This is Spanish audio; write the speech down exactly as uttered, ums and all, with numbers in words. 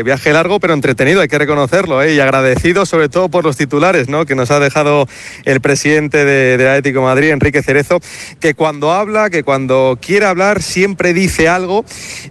viaje, viaje largo pero entretenido, hay que reconocerlo, ¿eh? Y agradecido sobre todo por los titulares, ¿no?, que nos ha dejado el presidente de, de Atlético de Madrid, Enrique Cerezo, que cuando habla, que cuando quiere hablar siempre dice algo